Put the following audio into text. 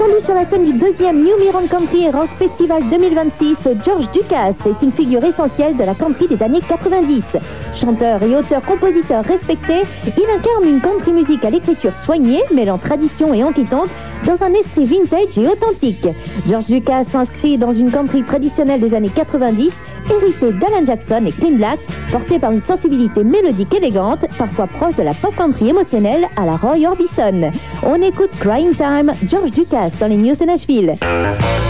Attendu sur la scène du 2e New Mirror Country Rock Festival 2026, George Dukas est une figure essentielle de la country des années 90. Chanteur et auteur-compositeur respecté, il incarne une country music à l'écriture soignée, mêlant tradition et honky-tonk dans un esprit vintage et authentique. George Dukas s'inscrit dans une country traditionnelle des années 90, héritée d'Alan Jackson et Clint Black, portée par une sensibilité mélodique élégante, parfois proche de la pop country émotionnelle à la Roy Orbison. On écoute Crying Time, George Dukas dans les News de Nashville.